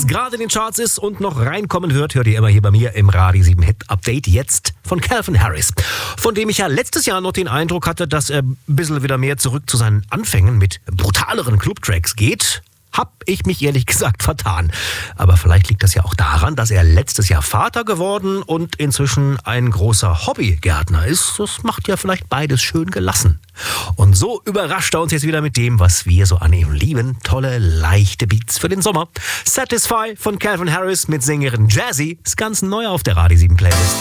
was gerade in den Charts ist und noch reinkommen wird, hört ihr immer hier bei mir im Radio 7 Hit Update jetzt von Calvin Harris. Von dem ich ja letztes Jahr noch den Eindruck hatte, dass er ein bisschen wieder mehr zurück zu seinen Anfängen mit brutaleren Clubtracks geht. Hab ich mich ehrlich gesagt vertan. Aber vielleicht liegt das ja auch daran, dass er letztes Jahr Vater geworden und inzwischen ein großer Hobbygärtner ist. Das macht ja vielleicht beides schön gelassen. Und so überrascht er uns jetzt wieder mit dem, was wir so an ihm lieben. Tolle, leichte Beats für den Sommer. Satisfy von Calvin Harris mit Sängerin Jazzy ist ganz neu auf der Radio 7 Playlist.